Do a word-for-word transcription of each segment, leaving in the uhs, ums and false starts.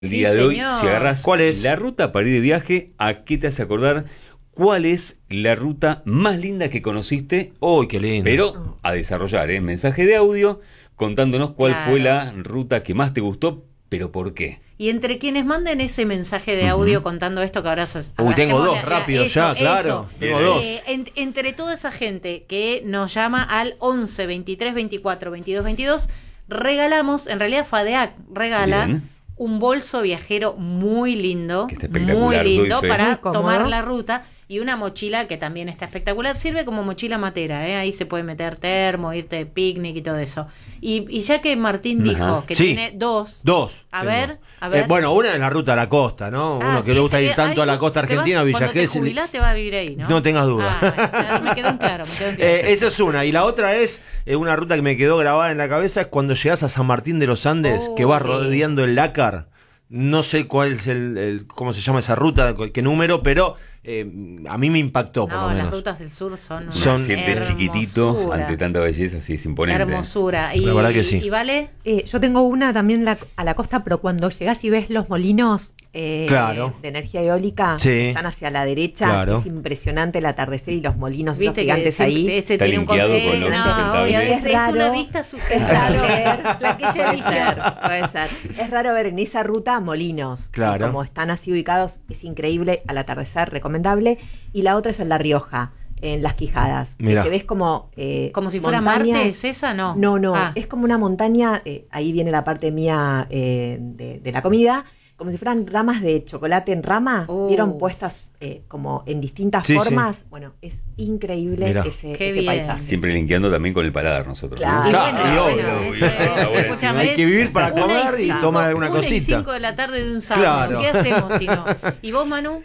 El Sí, día de hoy, señor. si agarras ¿Cuál es? la ruta para ir de viaje, ¿a qué te hace acordar? ¿Cuál es la ruta más linda que conociste? Uy, qué lindo. Pero a desarrollar, ¿eh? Mensaje de audio contándonos cuál Claro. fue la ruta que más te gustó, pero por qué. Y entre quienes manden ese mensaje de audio Ujú. contando esto que ahora se Uy, tengo dos, rápido ya, claro. Tengo Bien. dos. Eh, en- entre toda esa gente que nos llama al once, veintitrés, veinticuatro, veintidós, veintidós, regalamos, en realidad FADEAC regala Bien. un bolso viajero muy lindo, Que está espectacular, muy lindo doy fe. para Muy cómodo. tomar la ruta, y una mochila que también está espectacular, sirve como mochila matera, ¿eh? Ahí se puede meter termo, irte de picnic y todo eso. Y, y ya que Martín dijo Ajá. que Sí. tiene dos, Dos. A tengo. ver, a ver. Eh, bueno, una es la ruta a la costa, ¿no? Ah, Uno que sí, le gusta sí, ir que- tanto ay, a la vos costa te vas- argentina, Villa Cuando te Gesell. jubilás te vas a vivir ahí, ¿no? No tengas duda. Ah, me quedó en claro, me quedó en claro. Eh, esa es una. Y la otra es eh, una ruta que me quedó grabada en la cabeza, es cuando llegas a San Martín de los Andes, Oh, que vas sí. rodeando el Lácar. No sé cuál es el, el- cómo se llama esa ruta, qué número, pero eh, a mí me impactó por No, lo las menos. rutas del sur son una Son- Siente hermosura. chiquitito ante tanta belleza, sí, es imponente. Hermosura. Y, La verdad que sí. y vale, Eh, yo tengo una también la- a la costa, pero cuando llegás y ves los molinos eh, Claro. de energía eólica, Sí. que están hacia la derecha, Claro. es impresionante el atardecer y los molinos esos viste que gigantes siempre ahí. este Está tiene un linkeado concepto, con lo no, sustentable. obvio, es, Es es una raro. vista Es raro sustentable. ver, La que ella puede eligió. ser, puede ser. Es raro ver en esa ruta molinos. Claro. Y como están así ubicados, es increíble, al atardecer, recomendable. Y la otra es en La Rioja, en Las Quijadas. Que Mirá. se ves como. eh, Como si fuera montañas- Marte, ¿es esa? No. No, no, Ah. es como una montaña, eh, ahí viene la parte mía eh, de, de la comida, como si fueran ramas de chocolate en rama, Uh. vieron puestas eh, como en distintas Sí, formas. Bueno, es increíble Mirá. ese, Qué ese bien. paisaje. Siempre linkeando también con el paladar nosotros. ¿no? Claro. Y Claro, bueno, y bueno, obvio, eso obvio. es, Está buenísimo. escúchame, Hay que vivir para una comer y cinco, tomar alguna una y cosita. cinco de la tarde de un sábado. Claro. ¿Qué hacemos si no? ¿Y vos, Manu?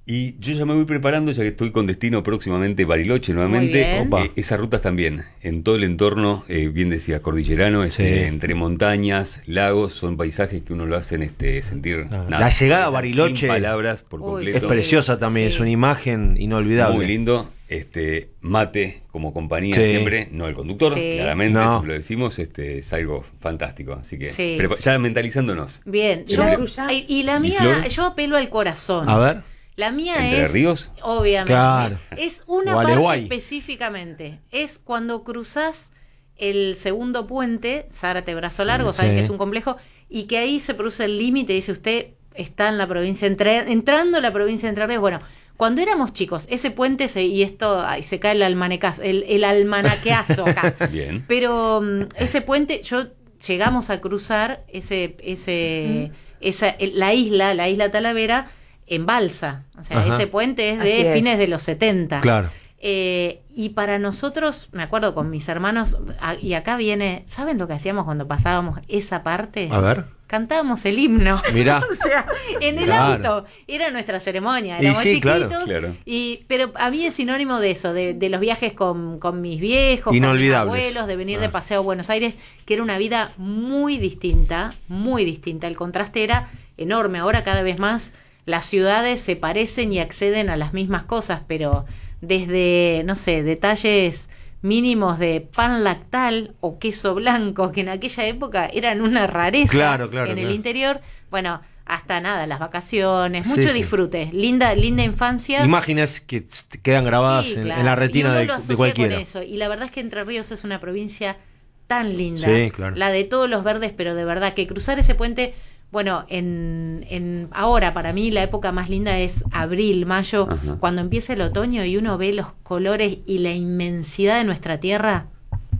Y yo ya me voy preparando, ya que estoy con destino próximamente Bariloche nuevamente. Muy bien. Opa. Eh, esas rutas también, en todo el entorno, eh, bien decía, cordillerano, este, Sí. entre montañas, lagos, son paisajes que uno lo hacen este, sentir. Ah, nada, la llegada a sin Bariloche palabras por Uy, completo. Es preciosa también, Sí. es una imagen inolvidable. Muy lindo. Este, mate como compañía Sí. siempre, no el conductor, Sí. claramente, No. siempre lo decimos, este, es algo fantástico. Así que Sí. prepa- ya mentalizándonos. Bien. ¿Y Yo, la tuya? y, y la ¿Y mía, Flor? yo apelo al corazón. A ver. La mía ¿Entre es. ríos? Obviamente. Claro. Es una O parte Aleguay. específicamente. Es cuando cruzás el segundo puente, Zárate Brazo Largo, Sí, saben sí. que es un complejo, y que ahí se produce el límite, dice usted, está en la provincia, entre, entrando en la provincia de Entre Ríos. Bueno, cuando éramos chicos, ese puente se, y esto, ay, se cae el almanecazo, el, el almanaqueazo acá. Bien. Pero um, ese puente, yo llegamos a cruzar ese, ese, esa, el- la isla, la isla Talavera, en balsa. O sea, Ajá. ese puente es Así de es. fines de los setenta. Claro. Eh, y para nosotros, me acuerdo con mis hermanos, a- y acá viene, ¿saben lo que hacíamos cuando pasábamos esa parte? A ver. Cantábamos el himno. Mirá. O sea, en el Claro. auto. Era nuestra ceremonia. Y Éramos sí, claro, chiquitos. claro. Y, pero a mí es sinónimo de eso, de, de los viajes con, con mis viejos, con mis Inolvidables. abuelos, de venir Ah. de paseo a Buenos Aires, que era una vida muy distinta, muy distinta. El contraste era enorme. Ahora cada vez más las ciudades se parecen y acceden a las mismas cosas, pero desde, no sé, detalles mínimos de pan lactal o queso blanco, que en aquella época eran una rareza Claro, claro, en el claro. interior, bueno, hasta nada, las vacaciones, Sí, mucho sí. disfrute, linda, linda infancia. Imágenes que te quedan grabadas Sí, en, claro. en la Y retina uno de, lo de asocia cualquiera. con eso. Y la verdad es que Entre Ríos es una provincia tan linda, Sí, claro. la de todos los verdes, pero de verdad que cruzar ese puente, bueno, en, en ahora para mí la época más linda es abril, mayo, Ajá. cuando empieza el otoño y uno ve los colores y la inmensidad de nuestra tierra.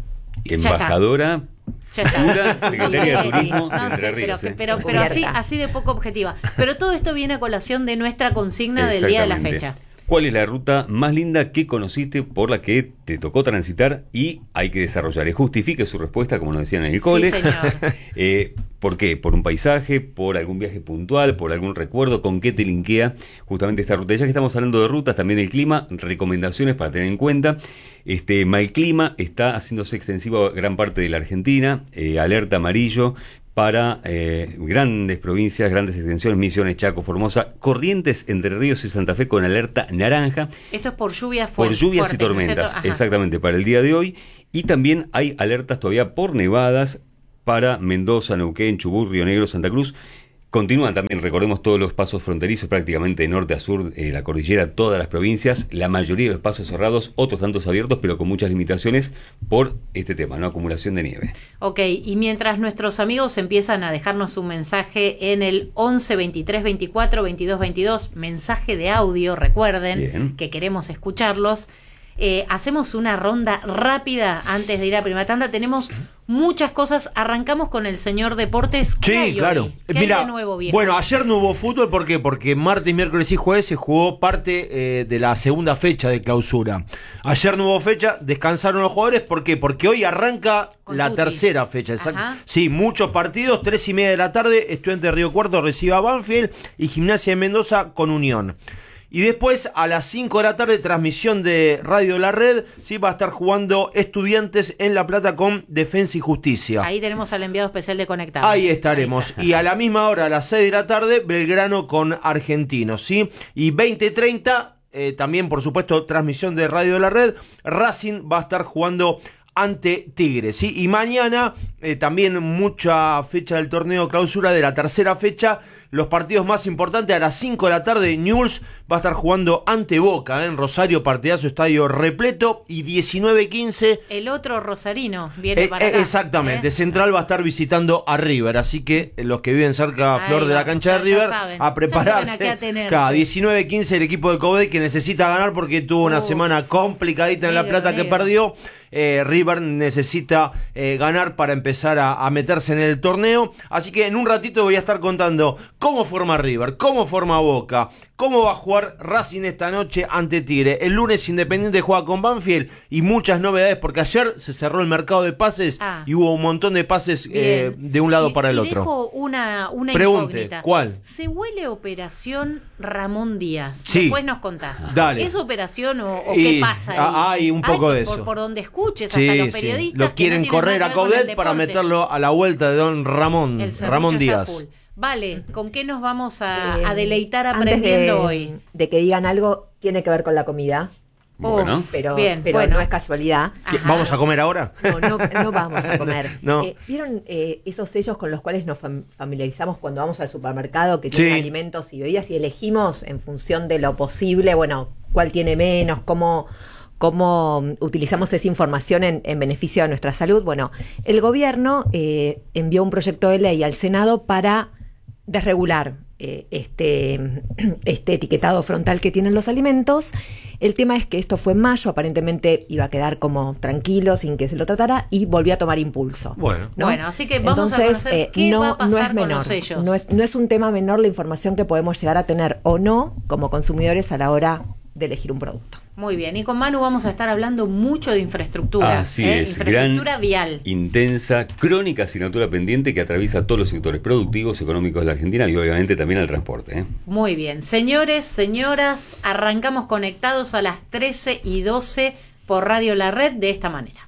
Ya está. Embajadora, Ya está. pura, Sí, secretaria sí, de Turismo sí. de No, Entre sí, Ríos. pero, ¿eh? pero, pero así, Cubierta. así de poco objetiva. Pero todo esto viene a colación de nuestra consigna del día de la Exactamente. fecha. ¿Cuál es la ruta más linda que conociste por la que te tocó transitar y hay que desarrollar? Y justifique su respuesta, como nos decían en el cole. Sí, señor. Eh, ¿Por qué? ¿Por un paisaje? ¿Por algún viaje puntual? ¿Por algún recuerdo? ¿Con qué te linkea justamente esta ruta? Ya que estamos hablando de rutas, también del clima, recomendaciones para tener en cuenta. Este mal clima está haciéndose extensivo a gran parte de la Argentina. Eh, alerta amarillo para eh, grandes provincias, grandes extensiones, Misiones, Chaco, Formosa, Corrientes, Entre Ríos y Santa Fe con alerta naranja. Esto es por lluvias Por fuertes. lluvias y fuertes, ¿no es tormentas, cierto? Ajá. exactamente, para el día de hoy. Y también hay alertas todavía por nevadas para Mendoza, Neuquén, Chubut, Río Negro, Santa Cruz. Continúan también, recordemos, todos los pasos fronterizos, prácticamente de norte a sur, eh, la cordillera, todas las provincias, la mayoría de los pasos cerrados, otros tantos abiertos, pero con muchas limitaciones por este tema, ¿no? Acumulación de nieve. Ok, y mientras nuestros amigos empiezan a dejarnos un mensaje en el once, veintitrés, veinticuatro, veintidós, veintidós, mensaje de audio, recuerden Bien. que queremos escucharlos. Eh, hacemos una ronda rápida antes de ir a primera tanda. Tenemos muchas cosas. Arrancamos con el señor Deportes. Sí, hay claro. Hoy? ¿Qué Mira, hay de nuevo, viejo? Bueno, ayer no hubo fútbol. ¿Por qué? Porque martes, miércoles y jueves se jugó parte eh, de la segunda fecha de clausura. Ayer no hubo fecha, descansaron los jugadores. ¿Por qué? Porque hoy arranca con la Tuti. tercera fecha. Sí, muchos partidos. Tres y media de la tarde, Estudiantes de Río Cuarto recibe a Banfield y Gimnasia de Mendoza con Unión. Y después a las cinco de la tarde, transmisión de Radio La Red, sí, va a estar jugando Estudiantes en La Plata con Defensa y Justicia. Ahí tenemos al enviado especial de Conectados. Ahí estaremos. Ahí está. Y a la misma hora, a las seis de la tarde, Belgrano con Argentinos, ¿sí? Y veinte treinta, eh, también por supuesto, transmisión de Radio La Red, Racing va a estar jugando ante Tigres, ¿sí? Y mañana eh, también mucha fecha del torneo clausura de la tercera fecha. Los partidos más importantes a las cinco de la tarde, Newell's va a estar jugando ante Boca, ¿eh? En Rosario, partidazo, estadio repleto. Y diecinueve quince. El otro rosarino viene eh, para acá. Exactamente, ¿eh? Central va a estar visitando a River. Así que los que viven cerca a Flor de la cancha de River, saben, a prepararse. Cada diecinueve quince el equipo de Cobé que necesita ganar porque tuvo una Uf, semana complicadita en La Plata que perdió. Eh, River necesita eh, ganar para empezar a, a meterse en el torneo. Así que en un ratito voy a estar contando cómo forma River, cómo forma Boca, cómo va a jugar Racing esta noche ante Tigre. El lunes Independiente juega con Banfield y muchas novedades porque ayer se cerró el mercado de pases ah. y hubo un montón de pases eh, de un lado y, para el y otro. Dejo una, una Pregunte, incógnita. ¿cuál? Se huele Operación Ramón Díaz. Sí. Después nos contás. Dale. ¿Es operación o, o y, qué pasa ahí? Hay un poco Ay, de por, eso. Por donde escuches, sí, hasta los periodistas. Sí. Lo quieren no correr a Coudet para meterlo a la vuelta de don Ramón, Ramón Díaz. Vale, ¿con qué nos vamos a, eh, a deleitar antes aprendiendo de, hoy? De que digan algo, tiene que ver con la comida. Bueno. Pero, Bien, pero bueno. no es casualidad. Ajá. ¿Vamos a comer ahora? No, no, no vamos a comer. no. eh, ¿Vieron eh, esos sellos con los cuales nos familiarizamos cuando vamos al supermercado, que tienen sí. alimentos y bebidas y elegimos en función de lo posible, bueno, cuál tiene menos, cómo... cómo utilizamos esa información en, en beneficio de nuestra salud? Bueno, el gobierno eh, envió un proyecto de ley al Senado para desregular eh, este, este etiquetado frontal que tienen los alimentos. El tema es que esto fue en mayo, aparentemente iba a quedar como tranquilo sin que se lo tratara y volvió a tomar impulso. Bueno, ¿no? Bueno, así que vamos Entonces, a conocer eh, qué no, va a pasar no es menor, con los sellos. No es, no es un tema menor la información que podemos llegar a tener o no como consumidores a la hora de elegir un producto. Muy bien, y con Manu vamos a estar hablando mucho de infraestructura. Así ¿eh? es, infraestructura gran, vial. Intensa, crónica asignatura pendiente que atraviesa todos los sectores productivos, económicos de la Argentina y obviamente también al transporte. ¿eh? Muy bien, señores, señoras, arrancamos conectados a las trece y doce por Radio La Red de esta manera.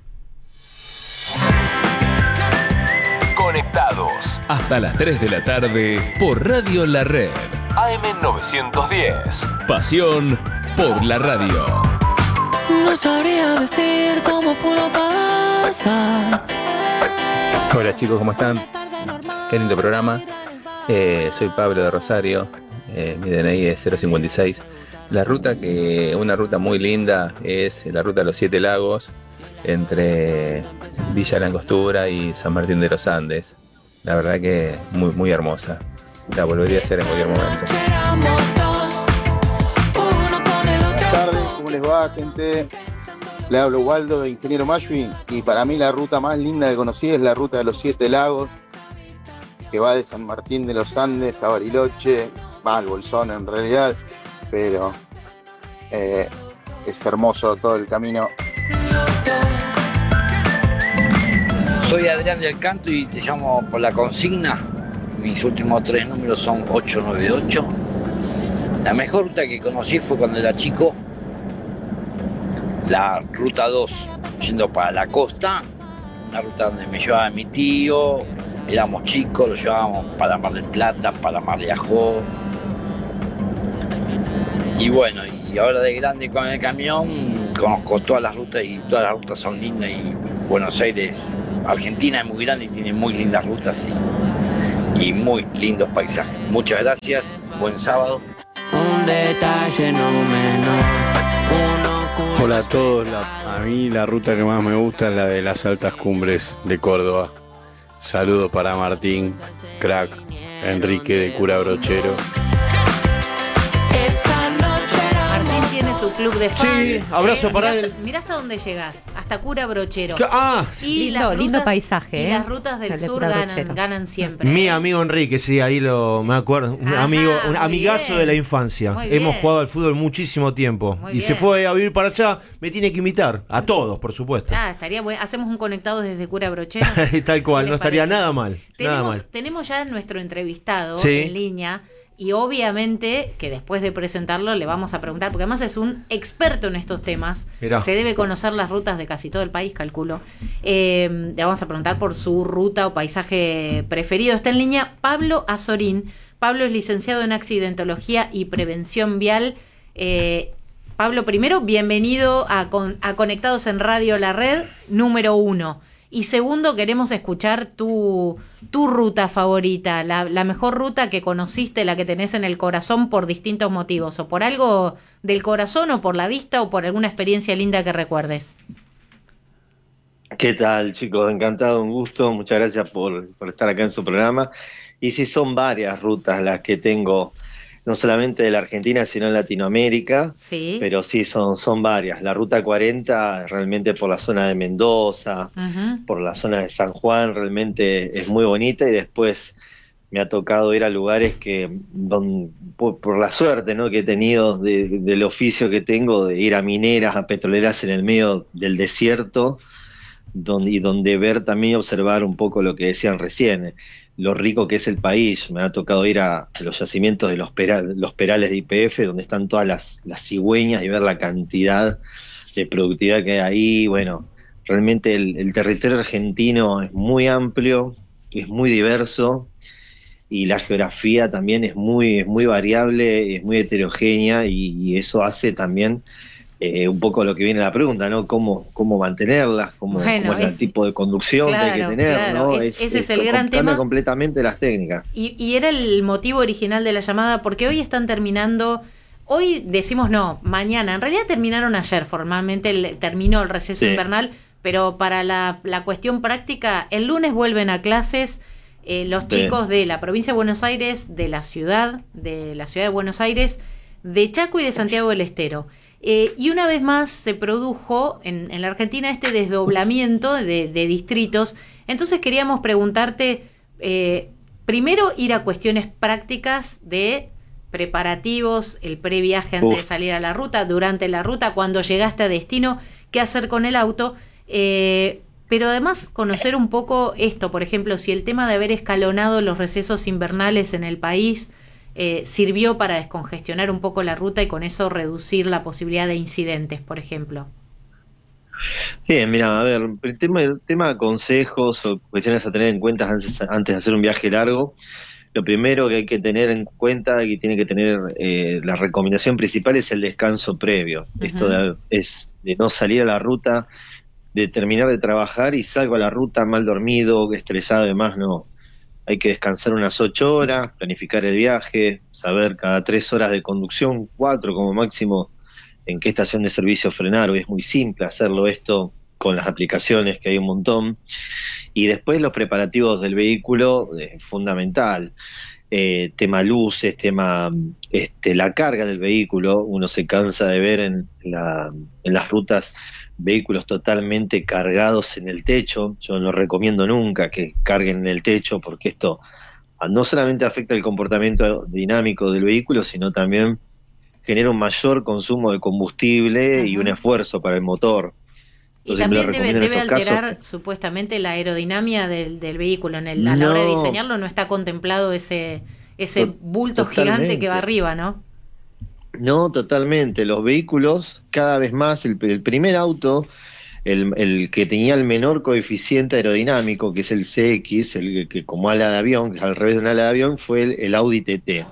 Conectados hasta las tres de la tarde por Radio La Red. A M novecientos diez. Pasión por la radio. No sabría decir cómo pudo pasar. Hola chicos, ¿cómo están? Qué lindo programa. Eh, soy Pablo de Rosario. Eh, mi D N I es cero cincuenta y seis. La ruta que, una ruta muy linda es la ruta de los Siete Lagos entre Villa La Angostura y San Martín de los Andes. La verdad que muy, muy hermosa. La volvería a hacer en cualquier momento. Buenas tardes, ¿cómo les va, gente? Le hablo Waldo de Ingeniero Mayui y para mí la ruta más linda que conocí es la ruta de los Siete Lagos, que va de San Martín de los Andes a Bariloche, va al Bolsón en realidad, pero eh, es hermoso todo el camino. Soy Adrián del Canto y te llamo por la consigna. Mis últimos tres números son ocho nueve ocho. La mejor ruta que conocí fue cuando era chico. La ruta dos, yendo para la costa. Una ruta donde me llevaba mi tío. Éramos chicos, lo llevábamos para Mar del Plata, para Mar de Ajó. Y bueno, y ahora de grande con el camión conozco todas las rutas y todas las rutas son lindas. Y Buenos Aires, Argentina es muy grande y tiene muy lindas rutas. Y y muy lindos paisajes. Muchas gracias, buen sábado. Un detalle no menor. Hola a todos, la, a mí la ruta que más me gusta es la de las altas cumbres de Córdoba. Saludos para Martín, crack, Enrique de Cura Brochero. Martín tiene su club de fans. Sí, abrazo eh, para mirá, él. Mirá hasta dónde llegás, hasta Cura Brochero. Ah, y lindo, las rutas, lindo paisaje. Y ¿eh? las rutas del El de sur Cura ganan, Brochero. ganan siempre. mi ¿eh? amigo Enrique, sí, ahí lo me acuerdo. Un Ajá, amigo, un muy amigazo bien. de la infancia. Muy Hemos bien. jugado al fútbol muchísimo tiempo. Muy y bien. se fue a vivir para allá. Me tiene que invitar. A todos, por supuesto. Ah, estaría bueno. Hacemos un conectado desde Cura Brochero. Tal cual, ¿Qué no les estaría parece? nada mal. Tenemos, Nada mal. tenemos ya nuestro entrevistado Sí. en línea y obviamente que después de presentarlo le vamos a preguntar, porque además es un experto en estos temas, Mirá. se debe conocer las rutas de casi todo el país, calculo. Eh, le vamos a preguntar por su ruta o paisaje preferido. Está en línea Pablo Azorín. Pablo es licenciado en Accidentología y Prevención Vial. Eh, Pablo, primero, bienvenido a, con, a Conectados en Radio La Red, número uno. Y segundo, queremos escuchar tu, tu ruta favorita, la, la mejor ruta que conociste, la que tenés en el corazón por distintos motivos, o por algo del corazón, o por la vista, o por alguna experiencia linda que recuerdes. ¿Qué tal, chicos? Encantado, un gusto. Muchas gracias por, por estar acá en su programa. Y sí, son varias rutas las que tengo, no solamente de la Argentina, sino en Latinoamérica. Sí. Pero sí, son, son varias. La Ruta cuarenta, realmente por la zona de Mendoza, Uh-huh. por la zona de San Juan, realmente es muy bonita. Y después me ha tocado ir a lugares que, don, por, por la suerte, ¿no?, que he tenido de, del oficio que tengo, de ir a mineras, a petroleras en el medio del desierto, donde, y donde ver también, observar un poco lo que decían recién, lo rico que es el país. Me ha tocado ir a, a los yacimientos de los, peral, los perales de Y P F, donde están todas las, las cigüeñas, y ver la cantidad de productividad que hay ahí. Bueno, realmente el, el territorio argentino es muy amplio, es muy diverso, y la geografía también es muy, es muy variable, es muy heterogénea, y, y eso hace también Eh, un poco lo que viene la pregunta, ¿no? ¿Cómo, cómo mantenerlas? ¿Cómo, Bueno, cómo es, es- el tipo de conducción claro, que hay que tener? claro, ¿no? es- ese es el gran cambia tema. completamente las técnicas. Y, y era el motivo original de la llamada, porque hoy están terminando, hoy decimos no, mañana, en realidad terminaron ayer formalmente, el- terminó el receso Sí. invernal, pero para la, la cuestión práctica, el lunes vuelven a clases eh, los Sí. chicos de la provincia de Buenos Aires, de la ciudad, de la ciudad de Buenos Aires, de Chaco y de Santiago del Estero. Eh, y una vez más se produjo en, en la Argentina este desdoblamiento de, de distritos. Entonces queríamos preguntarte, eh, primero ir a cuestiones prácticas de preparativos, el previaje antes Uf. de salir a la ruta, durante la ruta, cuando llegaste a destino, qué hacer con el auto. Eh, pero además conocer un poco esto, por ejemplo, si el tema de haber escalonado los recesos invernales en el país eh, sirvió para descongestionar un poco la ruta y con eso reducir la posibilidad de incidentes, por ejemplo. Sí, mira, a ver, el tema, el tema de consejos o cuestiones a tener en cuenta antes, antes de hacer un viaje largo. Lo primero que hay que tener en cuenta, que tiene que tener eh, la recomendación principal, es el descanso previo. Ujú. Esto de, es de no salir a la ruta, de terminar de trabajar y salgo a la ruta mal dormido, estresado, además no. Hay que descansar unas ocho horas, planificar el viaje, saber cada tres horas de conducción, cuatro como máximo, en qué estación de servicio frenar. Hoy es muy simple hacerlo esto con las aplicaciones, que hay un montón. Y después los preparativos del vehículo, eh, fundamental. Eh, tema luces, tema este, la carga del vehículo. Uno se cansa de ver en, la, en las rutas vehículos totalmente cargados en el techo. Yo no recomiendo nunca que carguen en el techo, porque esto no solamente afecta el comportamiento dinámico del vehículo, sino también genera un mayor consumo de combustible. Ajá. Y un esfuerzo para el motor. Y Entonces, también me lo debe, recomiendo en debe estos alterar casos. supuestamente la aerodinámica del, del vehículo. En el, a la No. hora de diseñarlo no está contemplado ese, ese To- bulto totalmente. gigante que va arriba, ¿no? No, totalmente. Los vehículos, cada vez más, el, el primer auto el, el que tenía el menor coeficiente aerodinámico, que es el C X, el que como ala de avión, que es al revés de un ala de avión, fue el, el Audi T T.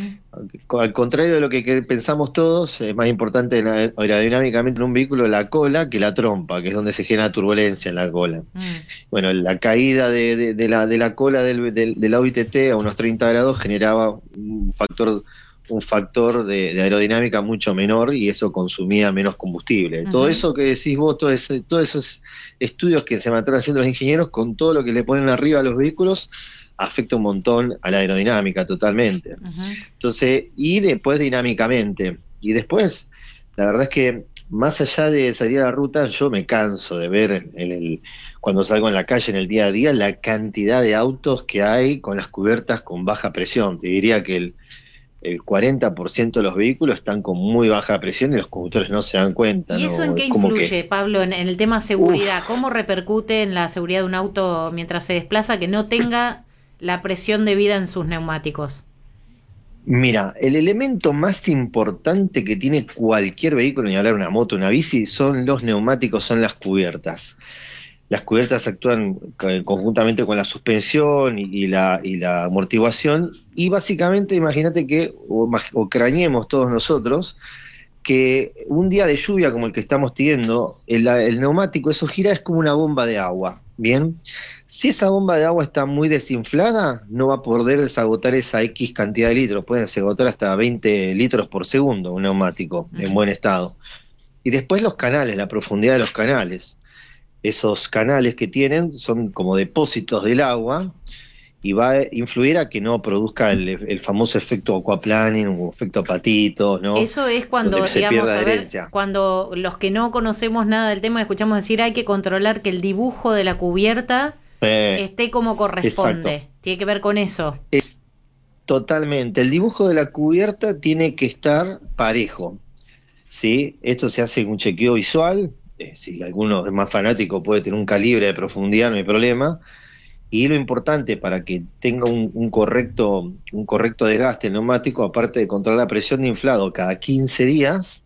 Mm. Al contrario de lo que, que pensamos todos, es más importante aerodinámicamente en un vehículo la cola que la trompa, que es donde se genera turbulencia en la cola. Mm. Bueno, la caída de, de, de, la, de la cola del, del, del Audi T T a unos treinta grados generaba un factor un factor de, de aerodinámica mucho menor y eso consumía menos combustible. Uh-huh. Todo eso que decís vos, todo ese, todos esos estudios que se mantuvieron haciendo los ingenieros, con todo lo que le ponen arriba a los vehículos, afecta un montón a la aerodinámica totalmente. Uh-huh. Entonces, y después dinámicamente. Y después, la verdad es que más allá de salir a la ruta, yo me canso de ver en el, cuando salgo en la calle en el día a día la cantidad de autos que hay con las cubiertas con baja presión. Te diría que el el cuarenta por ciento de los vehículos están con muy baja presión y los conductores no se dan cuenta. ¿Y eso ¿no? en qué influye, que... Pablo, en, en el tema seguridad? Uf. ¿Cómo repercute en la seguridad de un auto mientras se desplaza que no tenga la presión debida en sus neumáticos? Mira, el elemento más importante que tiene cualquier vehículo, ni hablar una moto, una bici, son los neumáticos, son las cubiertas. Las cubiertas actúan conjuntamente con la suspensión y, y, la, y la amortiguación, y básicamente imagínate que, o, o crañemos todos nosotros, que un día de lluvia como el que estamos teniendo, el, el neumático, eso gira, es como una bomba de agua, ¿bien? Si esa bomba de agua está muy desinflada, no va a poder desagotar esa X cantidad de litros, pueden desagotar hasta veinte litros por segundo un neumático en buen estado. Y después los canales, la profundidad de los canales. Esos canales que tienen son como depósitos del agua y va a influir a que no produzca el, el famoso efecto aquaplaning o efecto patito, ¿no? Eso es cuando, digamos, a ver, cuando los que no conocemos nada del tema escuchamos decir hay que controlar que el dibujo de la cubierta eh, esté como corresponde. Exacto. Tiene que ver con eso. Es totalmente. El dibujo de la cubierta tiene que estar parejo, ¿sí? Esto se hace en un chequeo visual. Eh, si alguno es más fanático puede tener un calibre de profundidad, no hay problema, y lo importante para que tenga un, un correcto un correcto desgaste el neumático, aparte de controlar la presión de inflado cada quince días,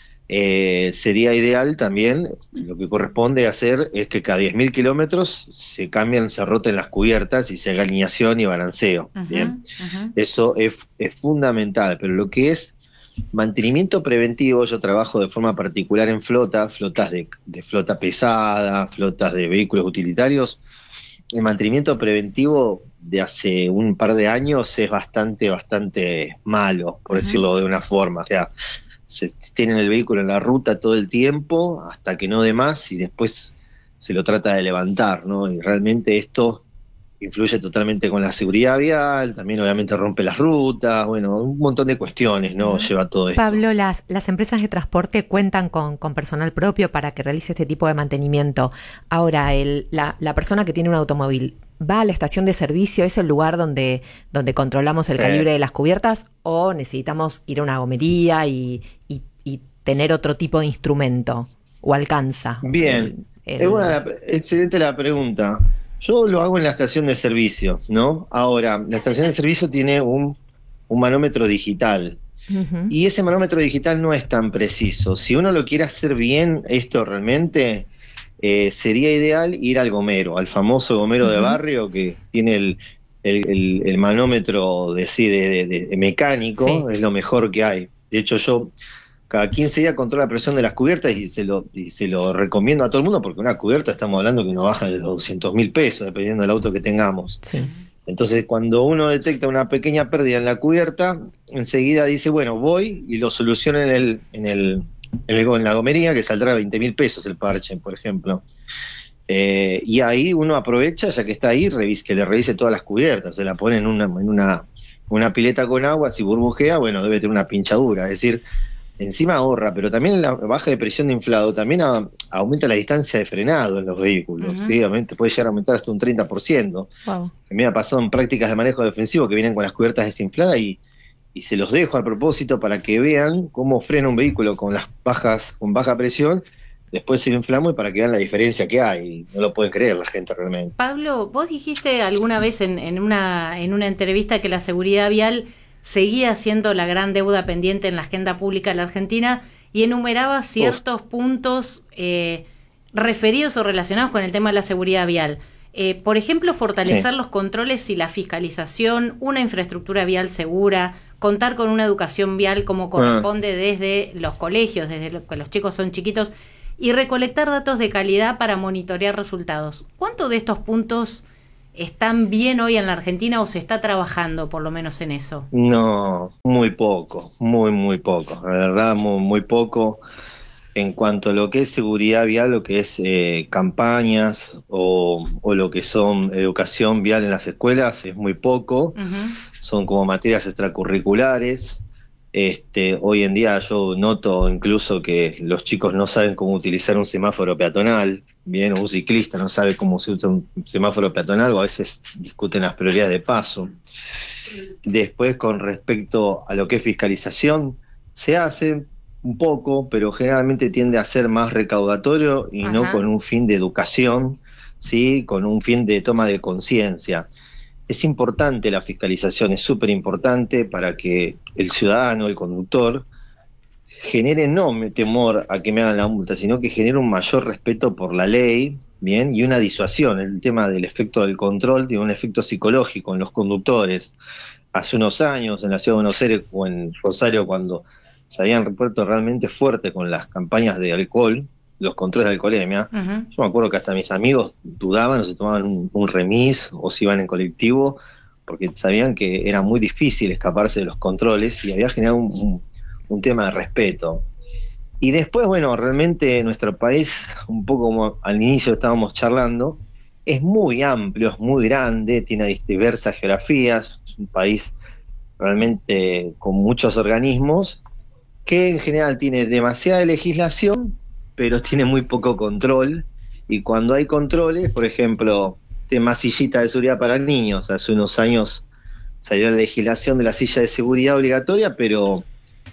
eh, sería ideal también, lo que corresponde hacer es que cada diez mil kilómetros se cambian, se roten las cubiertas y se haga alineación y balanceo. Uh-huh, bien, uh-huh. Eso es, es fundamental, pero lo que es mantenimiento preventivo, yo trabajo de forma particular en flota, flotas de, de flota pesada, flotas de vehículos utilitarios. El mantenimiento preventivo de hace un par de años es bastante, bastante malo, por uh-huh. decirlo de una forma. O sea, se tienen el vehículo en la ruta todo el tiempo hasta que no dé más y después se lo trata de levantar, ¿no? Y realmente esto influye totalmente con la seguridad vial, también obviamente rompe las rutas, bueno, un montón de cuestiones, ¿no? Uh-huh. Lleva todo esto. Pablo, las, las empresas de transporte cuentan con, con personal propio para que realice este tipo de mantenimiento. Ahora, el, la, la persona que tiene un automóvil, ¿va a la estación de servicio? ¿Es el lugar donde, donde controlamos el sí. calibre de las cubiertas? ¿O necesitamos ir a una gomería y, y, y tener otro tipo de instrumento? ¿O alcanza? Bien, el, el... es una, excelente la pregunta. Yo lo hago en la estación de servicio, ¿no? Ahora, la estación de servicio tiene un, un manómetro digital. Uh-huh. Y ese manómetro digital no es tan preciso. Si uno lo quiere hacer bien, esto realmente, eh, sería ideal ir al gomero, al famoso gomero uh-huh. de barrio que tiene el, el, el, el manómetro de, sí, de, de, de mecánico, sí. Es lo mejor que hay. De hecho, yo cada quince días controlo la presión de las cubiertas y se lo y se lo recomiendo a todo el mundo, porque una cubierta estamos hablando que no baja de doscientos mil pesos, dependiendo del auto que tengamos. Sí. Entonces, cuando uno detecta una pequeña pérdida en la cubierta, enseguida dice, bueno, voy y lo soluciono en el en el en, el, en la gomería, que saldrá veinte mil pesos el parche, por ejemplo. Eh, y ahí uno aprovecha, ya que está ahí, revis, que le revise todas las cubiertas, se la pone en una, en una, una pileta con agua, si burbujea, bueno, debe tener una pinchadura, es decir, encima ahorra, pero también la baja de presión de inflado también a, aumenta la distancia de frenado en los vehículos, uh-huh. ¿sí? Obviamente puede llegar a aumentar hasta un treinta por ciento. Wow. También ha pasado en prácticas de manejo defensivo que vienen con las cubiertas desinfladas y, y se los dejo a propósito para que vean cómo frena un vehículo con las bajas, con baja presión, después se lo inflamo y para que vean la diferencia que hay. No lo pueden creer la gente realmente. Pablo, vos dijiste alguna vez en, en una en una entrevista que la seguridad vial seguía siendo la gran deuda pendiente en la agenda pública de la Argentina y enumeraba ciertos Uf. puntos eh, referidos o relacionados con el tema de la seguridad vial. Eh, por ejemplo, fortalecer sí. los controles y la fiscalización, una infraestructura vial segura, contar con una educación vial como corresponde desde los colegios, desde lo que los chicos son chiquitos, y recolectar datos de calidad para monitorear resultados. ¿Cuántos de estos puntos están bien hoy en la Argentina o se está trabajando por lo menos en eso? No, muy poco, muy, muy poco. La verdad, muy, muy poco. En cuanto a lo que es seguridad vial, lo que es eh, campañas o, o lo que son educación vial en las escuelas, es muy poco. Uh-huh. Son como materias extracurriculares. Este, hoy en día yo noto incluso que los chicos no saben cómo utilizar un semáforo peatonal, bien, o un ciclista no sabe cómo se usa un semáforo peatonal, o a veces discuten las prioridades de paso. Después, con respecto a lo que es fiscalización, se hace un poco, pero generalmente tiende a ser más recaudatorio y Ajá. no con un fin de educación, ¿sí? Con un fin de toma de conciencia. Es importante la fiscalización, es súper importante para que el ciudadano, el conductor, genere no temor a que me hagan la multa, sino que genere un mayor respeto por la ley, bien, y una disuasión. El tema del efecto del control tiene un efecto psicológico en los conductores. Hace unos años en la ciudad de Buenos Aires o en Rosario, cuando se habían repuesto realmente fuerte con las campañas de alcohol, los controles de alcoholemia. Uh-huh. Yo me acuerdo que hasta mis amigos dudaban o se tomaban un, un remis o se iban en colectivo porque sabían que era muy difícil escaparse de los controles y había generado un, un, un tema de respeto. Y después, bueno, realmente nuestro país, un poco como al inicio estábamos charlando, es muy amplio, es muy grande, tiene diversas geografías, es un país realmente con muchos organismos que en general tiene demasiada legislación, pero tiene muy poco control, y cuando hay controles, por ejemplo, tema sillita de seguridad para niños, hace unos años salió la legislación de la silla de seguridad obligatoria, pero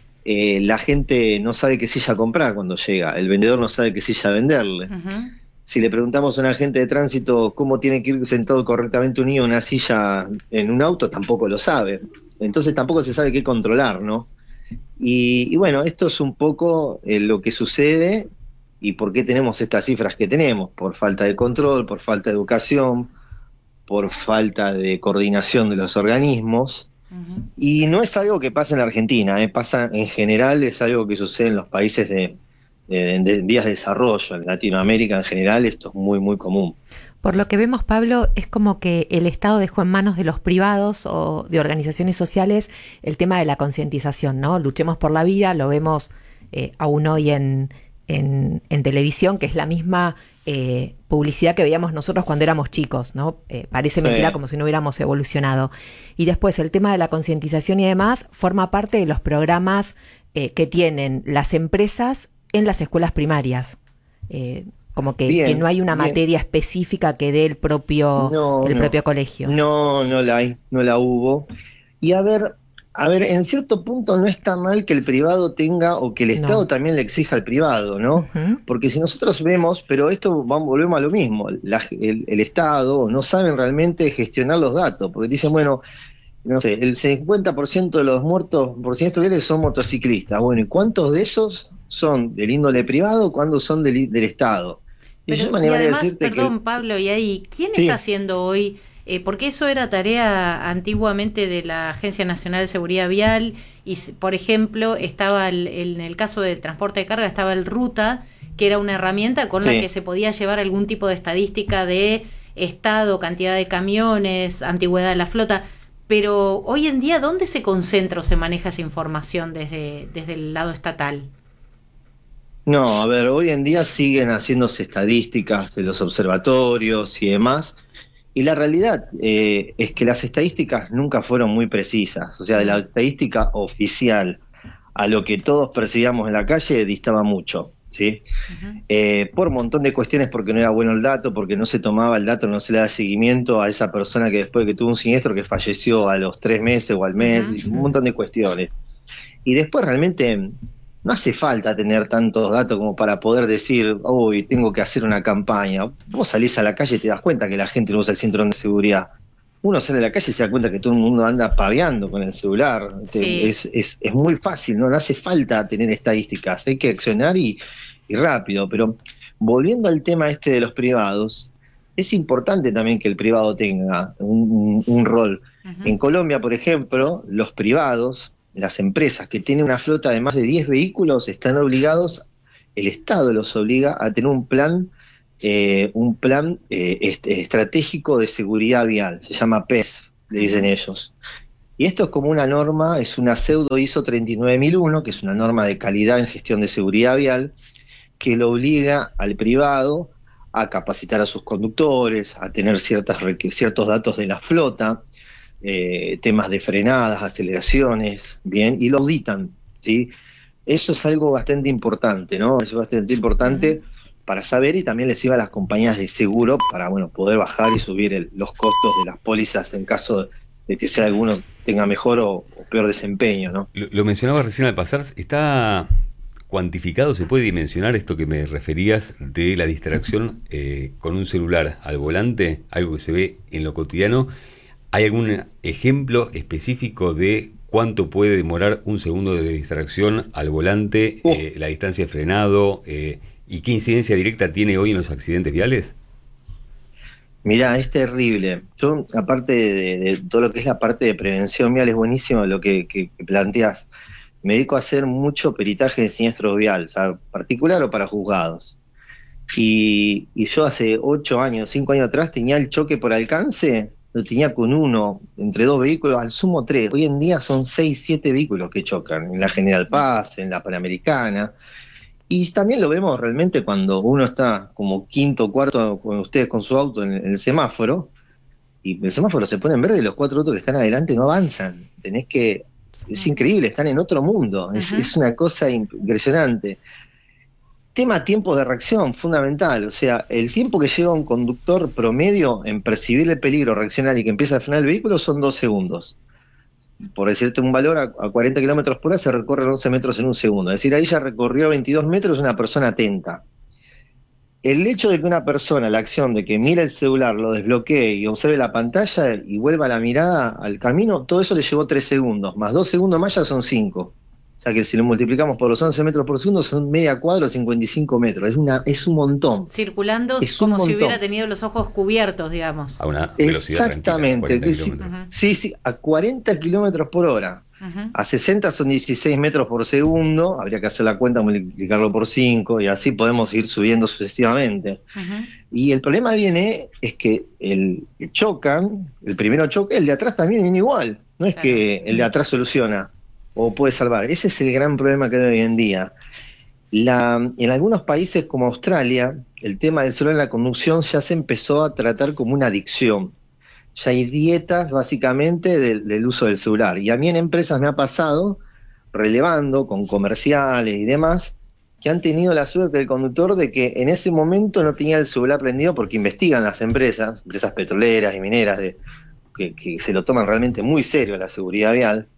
eh, la gente no sabe qué silla comprar cuando llega, el vendedor no sabe qué silla venderle. Uh-huh. Si le preguntamos a un agente de tránsito cómo tiene que ir sentado correctamente un niño en una silla en un auto, tampoco lo sabe, entonces tampoco se sabe qué controlar, ¿no? Y, y bueno, esto es un poco eh, lo que sucede y por qué tenemos estas cifras que tenemos, por falta de control, por falta de educación, por falta de coordinación de los organismos. Uh-huh. Y no es algo que pasa en la Argentina, eh, pasa en general, es algo que sucede en los países de, de, de vías de desarrollo, en Latinoamérica en general esto es muy muy común. Por lo que vemos, Pablo, es como que el Estado dejó en manos de los privados o de organizaciones sociales el tema de la concientización, ¿no? Luchemos por la vida, lo vemos eh, aún hoy en, en, en televisión, que es la misma eh, publicidad que veíamos nosotros cuando éramos chicos, ¿no? Eh, parece sí. mentira, como si no hubiéramos evolucionado. Y después el tema de la concientización y demás forma parte de los programas eh, que tienen las empresas en las escuelas primarias. Eh, Como que, bien, que no hay una bien. materia específica que dé el propio no, el no, propio colegio. No, no la hay, no la hubo. Y a ver, a ver, en cierto punto no está mal que el privado tenga o que el Estado no. también le exija al privado, ¿no? Uh-huh. Porque si nosotros vemos, pero esto vamos, volvemos a lo mismo, la, el, el Estado no saben realmente gestionar los datos, porque dicen, bueno, no sé, el cincuenta por ciento de los muertos por siniestro viales son motociclistas. Bueno, ¿y cuántos de esos son del índole privado, cuántos son del, del Estado? Pero, y además, perdón que... Pablo, y ahí, ¿quién sí. está haciendo hoy? Eh, porque eso era tarea antiguamente de la Agencia Nacional de Seguridad Vial y, por ejemplo, estaba el, el, en el caso del transporte de carga, estaba el Ruta, que era una herramienta con sí. la que se podía llevar algún tipo de estadística de estado, cantidad de camiones, antigüedad de la flota. Pero hoy en día, ¿dónde se concentra o se maneja esa información desde, desde el lado estatal? No, a ver, hoy en día siguen haciéndose estadísticas de los observatorios y demás, y la realidad eh, es que las estadísticas nunca fueron muy precisas, o sea, de la estadística oficial a lo que todos percibíamos en la calle distaba mucho, ¿sí? Uh-huh. Eh, por un montón de cuestiones, porque no era bueno el dato, porque no se tomaba el dato, no se le da seguimiento a esa persona que después de que tuvo un siniestro que falleció a los tres meses o al mes, uh-huh. un montón de cuestiones. Y después realmente... no hace falta tener tantos datos como para poder decir, uy, tengo que hacer una campaña. Vos salís a la calle y te das cuenta que la gente no usa el cinturón de seguridad. Uno sale a la calle y se da cuenta que todo el mundo anda paveando con el celular. Sí. Es, es, es muy fácil, ¿no? No hace falta tener estadísticas, hay que accionar y, y rápido. Pero volviendo al tema este de los privados, es importante también que el privado tenga un, un, un rol. Uh-huh. En Colombia, por ejemplo, los privados, las empresas que tienen una flota de más de diez vehículos, están obligados, el Estado los obliga a tener un plan, eh, un plan eh, est- estratégico de seguridad vial, se llama P E S, le dicen uh-huh. ellos. Y esto es como una norma, es una pseudo I S O treinta y nueve mil uno, que es una norma de calidad en gestión de seguridad vial, que lo obliga al privado a capacitar a sus conductores, a tener ciertas, ciertos datos de la flota, eh, temas de frenadas, aceleraciones, bien, y lo auditan, ¿sí? Eso es algo bastante importante, ¿no? Eso es bastante importante uh-huh. para saber, y también les sirve a las compañías de seguro para, bueno, poder bajar y subir el, los costos de las pólizas en caso de, de que sea alguno tenga mejor o, o peor desempeño, ¿no? Lo, lo mencionaba recién al pasar, está cuantificado, se puede dimensionar esto que me referías de la distracción eh, con un celular al volante, algo que se ve en lo cotidiano. ¿Hay algún ejemplo específico de cuánto puede demorar un segundo de distracción al volante, uh. eh, la distancia de frenado eh, y qué incidencia directa tiene hoy en los accidentes viales? Mirá, es terrible. Yo, aparte de, de todo lo que es la parte de prevención vial, es buenísimo lo que, que, que planteás. Me dedico a hacer mucho peritaje de siniestros vial, o sea, particular o para juzgados. Y, y yo hace ocho años, cinco años atrás tenía el choque por alcance, lo tenía con uno, entre dos vehículos, al sumo tres. Hoy en día son seis, siete vehículos que chocan, en la General Paz, en la Panamericana. Y también lo vemos realmente cuando uno está como quinto o cuarto con ustedes con su auto en, en el semáforo, y el semáforo se pone en verde y los cuatro autos que están adelante no avanzan. Tenés que... Es increíble, están en otro mundo, es, uh-huh. es una cosa impresionante. Tema tiempo de reacción, fundamental, o sea, el tiempo que lleva un conductor promedio en percibir el peligro, reaccionar y que empieza a frenar el vehículo son dos segundos. Por decirte un valor, a, a cuarenta kilómetros por hora se recorre once metros en un segundo, es decir, ahí ya recorrió veintidós metros una persona atenta. El hecho de que una persona, la acción de que mire el celular, lo desbloquee y observe la pantalla y vuelva la mirada al camino, todo eso le llevó tres segundos, más dos segundos más ya son cinco. O sea que si lo multiplicamos por los once metros por segundo son media cuadra, cincuenta y cinco metros. Es una es un montón. Circulando es como si hubiera tenido los ojos cubiertos, digamos. A una velocidad exactamente. tranquila, sí, sí, a cuarenta kilómetros por hora. Uh-huh. A sesenta son dieciséis metros por segundo, habría que hacer la cuenta, multiplicarlo por cinco y así podemos ir subiendo sucesivamente. Uh-huh. Y el problema viene, es que el, el chocan, el primero choca, el de atrás también viene igual, no es claro. que el de atrás soluciona o puede salvar, ese es el gran problema que hay hoy en día. La, en algunos países como Australia, el tema del celular en la conducción ya se empezó a tratar como una adicción. Ya hay dietas básicamente del, del uso del celular. Y a mí en empresas me ha pasado, relevando con comerciales y demás, que han tenido la suerte del conductor de que en ese momento no tenía el celular prendido porque investigan las empresas, empresas petroleras y mineras, de, que, que se lo toman realmente muy serio la seguridad vial,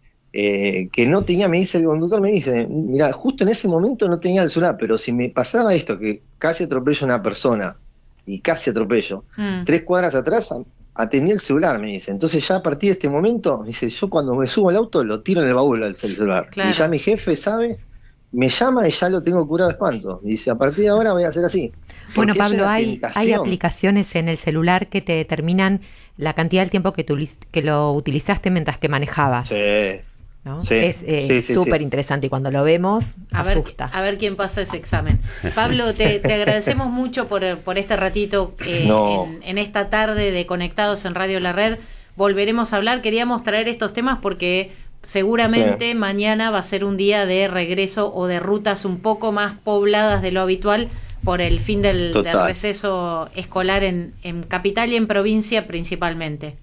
eh, que no tenía, me dice el conductor, me dice, mira, justo en ese momento no tenía el celular, pero si me pasaba esto, que casi atropello a una persona, y casi atropello, mm. tres cuadras atrás... atendí el celular, me dice. Entonces ya a partir de este momento, me dice, yo cuando me subo al auto lo tiro en el baúl del celular. Claro. Y ya mi jefe sabe, me llama y ya lo tengo curado de espanto. Y dice, a partir de ahora voy a hacer así. Bueno, Pablo, hay, hay aplicaciones en el celular que te determinan la cantidad del tiempo que, tu, que lo utilizaste mientras que manejabas. Sí. ¿No? Sí, es súper eh, sí, sí, sí. interesante y cuando lo vemos a asusta. Ver, a ver quién pasa ese examen. Pablo, te, te agradecemos mucho por, por este ratito eh, no. en, en esta tarde de Conectados en Radio La Red. Volveremos a hablar, queríamos traer estos temas porque seguramente sí. mañana va a ser un día de regreso o de rutas un poco más pobladas de lo habitual por el fin del, del receso escolar en, en capital y en provincia principalmente.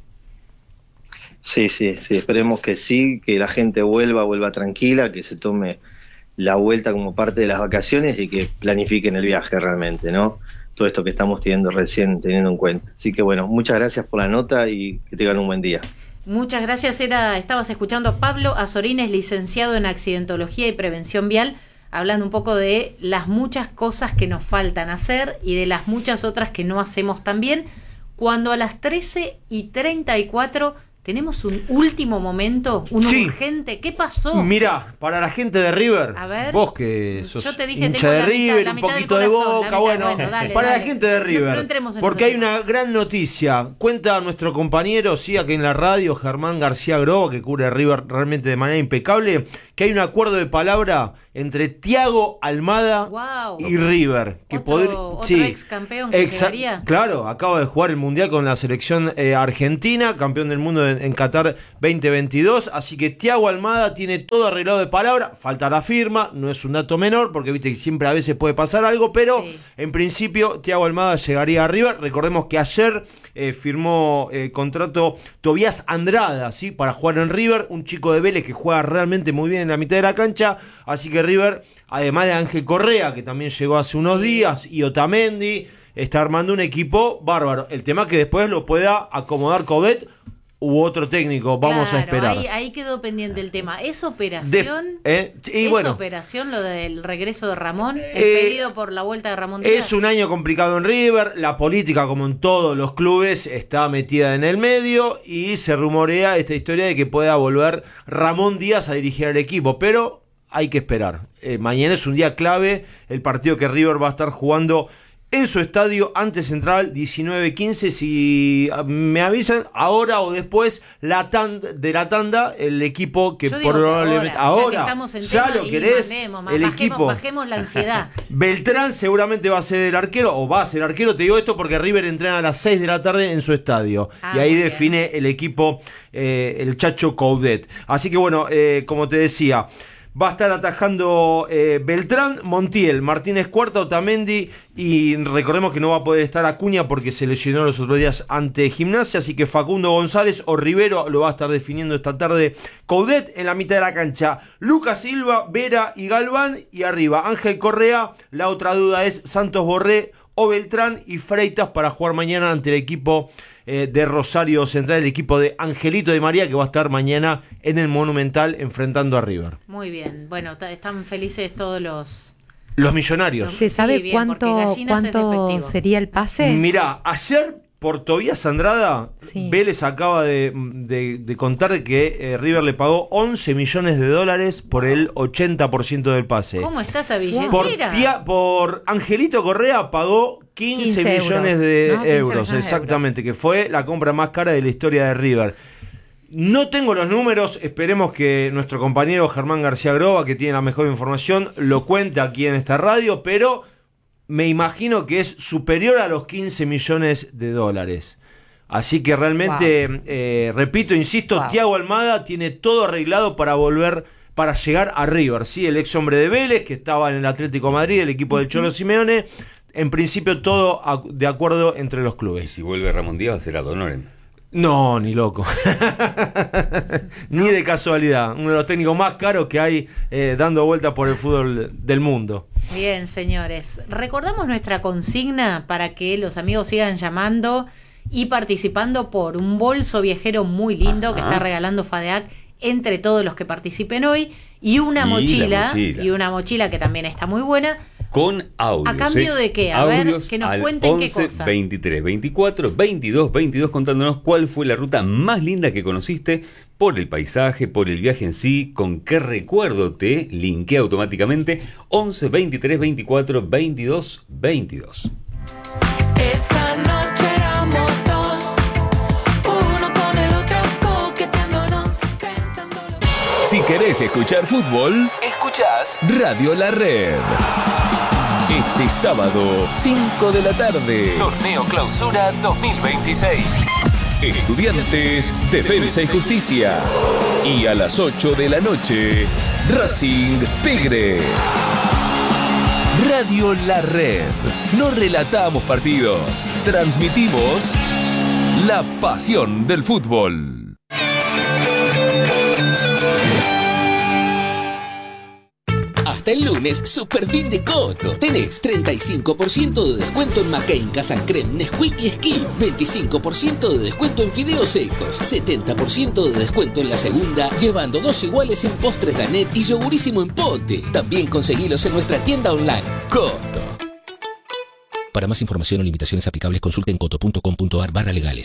Sí, sí, sí, esperemos que sí, que la gente vuelva, vuelva tranquila, que se tome la vuelta como parte de las vacaciones y que planifiquen el viaje realmente, ¿no? Todo esto que estamos teniendo recién, teniendo en cuenta. Así que bueno, muchas gracias por la nota y que tengan un buen día. Muchas gracias, era, estabas escuchando a Pablo Azorines, licenciado en Accidentología y Prevención Vial, hablando un poco de las muchas cosas que nos faltan hacer y de las muchas otras que no hacemos tan bien, cuando a las trece y treinta y cuatro Tenemos un último momento, un sí. urgente. ¿Qué pasó? Mirá, para la gente de River, a ver, vos que sos yo te dije, hincha de River, mitad, un poquito de Boca, mitad, bueno, bueno dale, para dale. la gente de River, no, no porque hay una gran noticia. Cuenta nuestro compañero, sí, aquí en la radio, Germán García Groba, que cubre River realmente de manera impecable, que hay un acuerdo de palabra entre Thiago Almada wow. y River. Que otro, podr... otro sí, ex campeón que exa... llegaría. Claro, acaba de jugar el Mundial con la selección eh, argentina, campeón del mundo en, en Qatar veinte veintidós, así que Thiago Almada tiene todo arreglado de palabra, falta la firma, no es un dato menor, porque viste que siempre a veces puede pasar algo, pero sí. en principio Thiago Almada llegaría a River. Recordemos que ayer eh, firmó eh, contrato Tobías Andrada, ¿sí? Para jugar en River, un chico de Vélez que juega realmente muy bien en la mitad de la cancha, así que River, además de Ángel Correa, que también llegó hace unos sí. días, y Otamendi, está armando un equipo bárbaro. El tema es que después lo pueda acomodar Coudet u otro técnico, vamos claro, a esperar. Ahí, ahí quedó pendiente el tema. ¿Es operación? De, eh, y ¿Es bueno, operación lo del regreso de Ramón? ¿El eh, pedido por la vuelta de Ramón Díaz? Es un año complicado en River, la política, como en todos los clubes, está metida en el medio y se rumorea esta historia de que pueda volver Ramón Díaz a dirigir al equipo, pero hay que esperar. Eh, mañana es un día clave, el partido que River va a estar jugando en su estadio ante Central, diecinueve quince. Si me avisan ahora o después la tanda, de la tanda, el equipo que probablemente ahora, ahora ya, ya lo querés, mandemos, el bajemos, equipo bajemos la ansiedad. Beltrán seguramente va a ser el arquero, o va a ser arquero. Te digo esto porque River entrena a las seis de la tarde en su estadio, ah, y ahí define bien el equipo eh, el Chacho Coudet. Así que bueno, eh, como te decía, va a estar atajando eh, Beltrán, Montiel, Martínez Cuarta, Otamendi, y recordemos que no va a poder estar Acuña porque se lesionó los otros días ante Gimnasia, así que Facundo González o Rivero lo va a estar definiendo esta tarde Coudet. En la mitad de la cancha, Lucas Silva, Vera y Galván, y arriba Ángel Correa. La otra duda es Santos Borré o Beltrán, y Freitas para jugar mañana ante el equipo de Rosario Central, el equipo de Angelito de María, que va a estar mañana en el Monumental enfrentando a River. Muy bien, bueno, están felices todos los... Los millonarios. ¿Se sabe sí, bien, cuánto, cuánto sería el pase? Mirá, ayer por Tobías Andrada, sí. Vélez acaba de, de, de contar que eh, River le pagó once millones de dólares por el ochenta por ciento del pase. ¿Cómo está esa billetera? Por, tía, por Angelito Correa pagó quince millones de ¿no? euros, exactamente, euros. Que fue la compra más cara de la historia de River. No tengo los números, esperemos que nuestro compañero Germán García Groba, que tiene la mejor información, lo cuente aquí en esta radio, pero me imagino que es superior a los quince millones de dólares. Así que realmente, wow. eh, repito, insisto, wow. Thiago Almada tiene todo arreglado para volver, para llegar a River, ¿sí? El ex hombre de Vélez, que estaba en el Atlético de Madrid, el equipo del Cholo Simeone. En principio todo de acuerdo entre los clubes. Y si vuelve Ramón Díaz va a ser ad honorem. No, ni loco. Ni de casualidad. Uno de los técnicos más caros que hay eh, dando vueltas por el fútbol del mundo. Bien, señores. Recordamos nuestra consigna para que los amigos sigan llamando y participando por un bolso viajero muy lindo. Ajá. Que está regalando FADEAC entre todos los que participen hoy. Y una y mochila, mochila. Y una mochila que también está muy buena. Con audios. ¿A cambio ¿eh? de qué? A audios ver, que nos cuenten once, qué cosa. veintitrés, veinticuatro, veintidós, veintidós, contándonos cuál fue la ruta más linda que conociste, por el paisaje, por el viaje en sí, con qué recuerdo te linkea automáticamente. once, veintitrés, veinticuatro, veintidós, veintidós. Esa noche éramos dos, uno con el otro coqueteándonos, pensándolo. Si querés escuchar fútbol, escuchás Radio La Red. Este sábado, cinco de la tarde, Torneo Clausura dos mil veintiséis. Estudiantes, Defensa y Justicia. Y a las ocho de la noche, Racing Tigre. Radio La Red. No relatamos partidos, transmitimos la pasión del fútbol. Hasta el lunes, super fin de Coto. Tenés treinta y cinco por ciento de descuento en McCain, Casan Creme, Nesquik y Skin. veinticinco por ciento de descuento en fideos secos. setenta por ciento de descuento en la segunda, llevando dos iguales en postres Danet y yogurísimo en pote. También conseguilos en nuestra tienda online. Coto. Para más información o limitaciones aplicables, consulten coto punto com punto ar barra legales.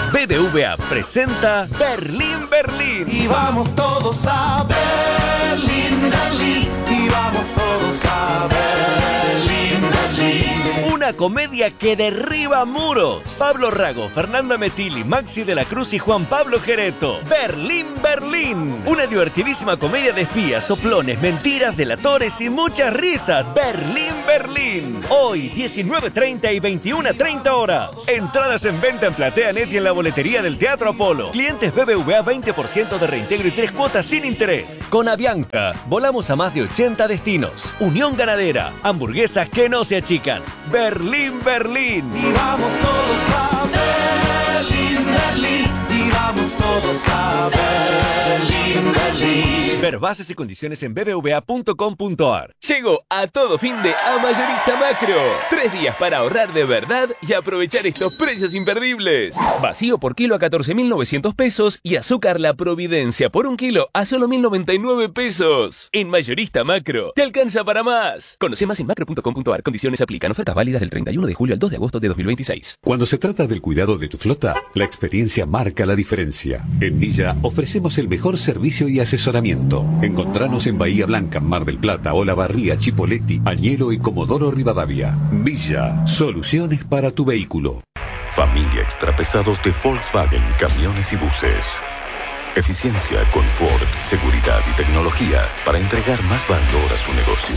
B B V A presenta Berlín, Berlín. Y vamos todos a Berlín, Berlín. Y vamos todos a Berlín, Berlín. Una comedia que derriba muros. Pablo Rago, Fernanda Metilli, Maxi de la Cruz y Juan Pablo Gereto. Berlín, Berlín. Una divertidísima comedia de espías, soplones, mentiras, delatores y muchas risas. Berlín, Berlín. Hoy, diecinueve treinta y veintiuna treinta horas. Entradas en venta en PlateaNet y en la boletería del Teatro Apolo. Clientes B B V A veinte por ciento de reintegro y tres cuotas sin interés. Con Avianca, volamos a más de ochenta destinos. Unión Ganadera, hamburguesas que no se achican. Berlín, Berlín. Y vamos todos a Berlín, Berlín. Y vamos todos a Berlín, Berlín. Ver bases y condiciones en b b v a punto com punto a r. Llegó a todo fin de a Mayorista Macro. Tres días para ahorrar de verdad y aprovechar estos precios imperdibles. Vacío por kilo a catorce mil novecientos pesos y azúcar La Providencia por un kilo a solo mil noventa y nueve pesos. En Mayorista Macro, te alcanza para más. Conoce más en macro punto com punto a r. Condiciones aplican. Ofertas válidas del treinta y uno de julio al dos de agosto de dos mil veintiséis. Cuando se trata del cuidado de tu flota, la experiencia marca la diferencia. En Milla ofrecemos el mejor servicio y asesoramiento. Encontranos en Bahía Blanca, Mar del Plata, Olavarría, Chipoleti, Añelo y Comodoro Rivadavia. Milla, soluciones para tu vehículo. Familia Extrapesados de Volkswagen, camiones y buses. Eficiencia, confort, seguridad y tecnología para entregar más valor a su negocio.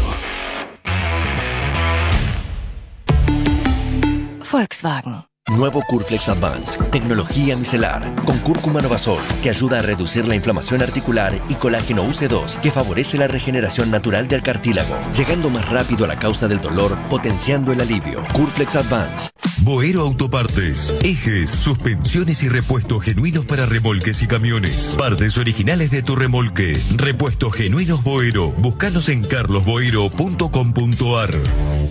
Volkswagen. Nuevo Curflex Advance, tecnología micelar, con cúrcuma Novasol, que ayuda a reducir la inflamación articular, y colágeno U C dos, que favorece la regeneración natural del cartílago, llegando más rápido a la causa del dolor, potenciando el alivio. Curflex Advance. Boero Autopartes, ejes, suspensiones y repuestos genuinos para remolques y camiones. Partes originales de tu remolque. Repuestos genuinos Boero. Búscanos en carlos boero punto com punto a r.